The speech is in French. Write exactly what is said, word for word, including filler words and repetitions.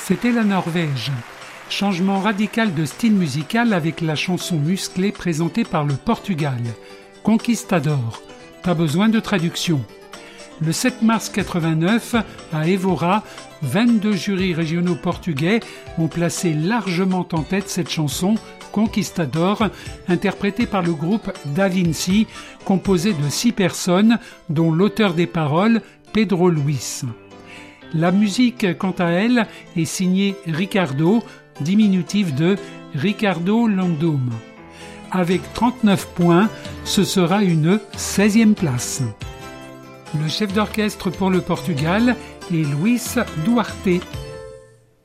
C'était la Norvège. Changement radical de style musical avec la chanson musclée présentée par le Portugal. Conquistador. Pas besoin de traduction. Le sept mars quatre-vingt-neuf, à Évora, vingt-deux jurys régionaux portugais ont placé largement en tête cette chanson, Conquistador, interprétée par le groupe Da Vinci, composé de six personnes, dont l'auteur des paroles, Pedro Luis. La musique, quant à elle, est signée Ricardo, diminutif de Ricardo Landum. Avec trente-neuf points, ce sera une seizième place. Le chef d'orchestre pour le Portugal est Luís Duarte.